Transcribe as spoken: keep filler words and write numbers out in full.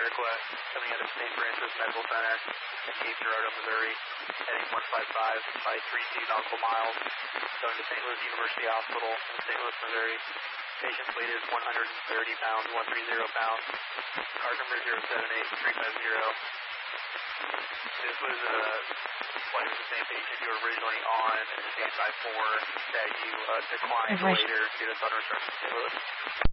request coming out of Saint Francis Medical Center in Cape Girardeau, Missouri, heading one five five by three two nautical miles, going to Saint Louis University Hospital in Saint Louis, Missouri. Patient's weight is one hundred thirty pounds, one hundred thirty pounds. Card number zero seven eight three five zero. This was a flight with the same patient you were originally on, standby for, that you uh, declined later due to thunderstorms in Saint Louis.